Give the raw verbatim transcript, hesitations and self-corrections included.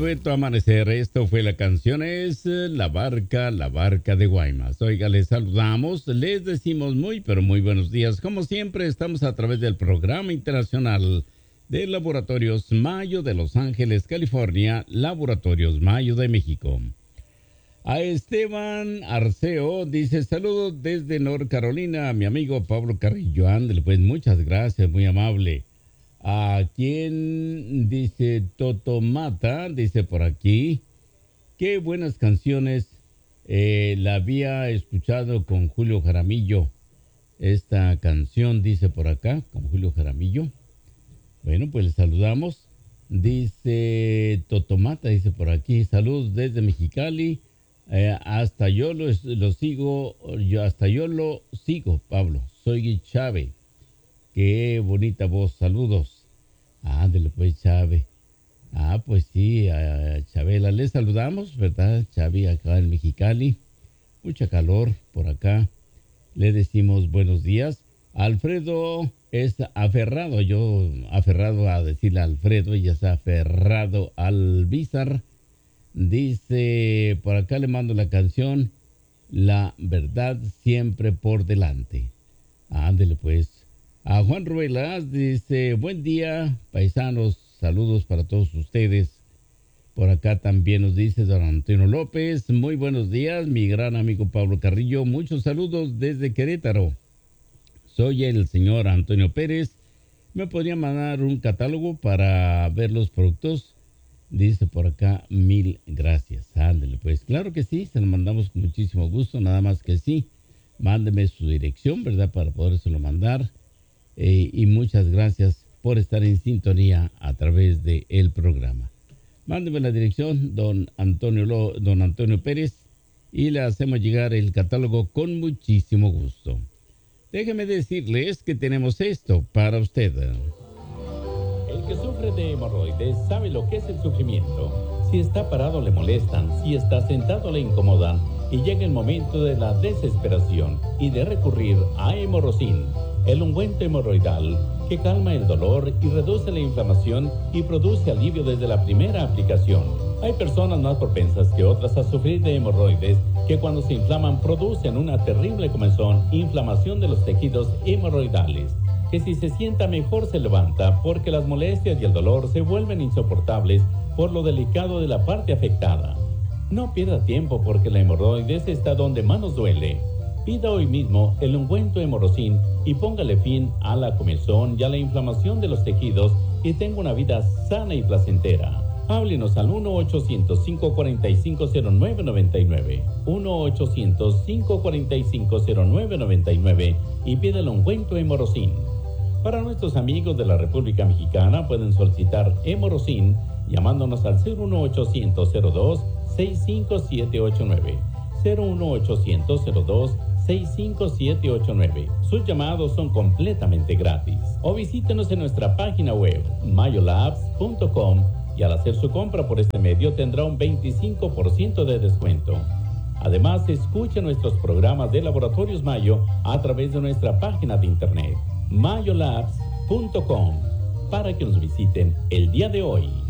dueto Amanecer. Esto fue la canción, es La Barca, La Barca de Guaymas. Oiga, les saludamos, les decimos muy, pero muy buenos días. Como siempre, estamos a través del Programa Internacional de Laboratorios Mayo de Los Ángeles, California, Laboratorios Mayo de México. A Esteban Arceo dice, saludos desde North Carolina, a mi amigo Pablo Carrillo. Ándale, pues muchas gracias, muy amable. A quien dice Totomata, dice por aquí, qué buenas canciones, eh, la había escuchado con Julio Jaramillo. Esta canción dice por acá, con Julio Jaramillo. Bueno, pues le saludamos. Dice Totomata, dice por aquí, saludos desde Mexicali. Eh, hasta yo lo, lo sigo, yo hasta yo lo sigo, Pablo. Soy Chávez. Qué bonita voz, saludos. Ándale pues, Chávez. Ah, pues sí, a Chabela le saludamos, ¿verdad? Chávez acá en Mexicali. Mucha calor por acá. Le decimos buenos días. Alfredo es aferrado, yo aferrado a decirle a Alfredo, ella está aferrado al Bizar. Dice, por acá le mando la canción, La Verdad Siempre por Delante. Ándele pues. A Juan Ruelas dice, buen día, paisanos, saludos para todos ustedes. Por acá también nos dice don Antonio López, muy buenos días, mi gran amigo Pablo Carrillo, muchos saludos desde Querétaro. Soy el señor Antonio Pérez, ¿me podría mandar un catálogo para ver los productos? Dice por acá, mil gracias. Ándele, pues claro que sí, se lo mandamos con muchísimo gusto, nada más que sí. Mándeme su dirección, ¿verdad? Para podérselo mandar. Eh, y muchas gracias por estar en sintonía a través del programa. Mándeme la dirección, don Antonio, Lo, don Antonio Pérez, y le hacemos llegar el catálogo con muchísimo gusto. Déjeme decirles que tenemos esto para usted. El que sufre de hemorroides sabe lo que es el sufrimiento. Si está parado le molestan, si está sentado le incomodan y llega el momento de la desesperación y de recurrir a Hemorrocin, el ungüento hemorroidal que calma el dolor y reduce la inflamación y produce alivio desde la primera aplicación. Hay personas más propensas que otras a sufrir de hemorroides que cuando se inflaman producen una terrible comezón, inflamación de los tejidos hemorroidales, que si se sienta mejor se levanta porque las molestias y el dolor se vuelven insoportables por lo delicado de la parte afectada. No pierda tiempo porque la hemorroides está donde más nos duele. Pida hoy mismo el ungüento Hemorrocin y póngale fin a la comezón y a la inflamación de los tejidos y tenga una vida sana y placentera. Háblenos al uno ochocientos, cinco cuatro cinco, cero nueve nueve nueve, uno ochocientos, cinco cuatro cinco, cero nueve nueve nueve y pida el ungüento Hemorrocin. Para nuestros amigos de la República Mexicana pueden solicitar Hemorrocin llamándonos al cero uno ochocientos, cero dos, seis cinco siete ocho nueve, cero uno ochocientos, cero dos, seis cinco siete ocho nueve. Sus llamados son completamente gratis. O visítenos en nuestra página web mayolabs punto com y al hacer su compra por este medio tendrá un veinticinco por ciento de descuento. Además, escuche nuestros programas de Laboratorios Mayo a través de nuestra página de internet mayolabs punto com para que nos visiten el día de hoy.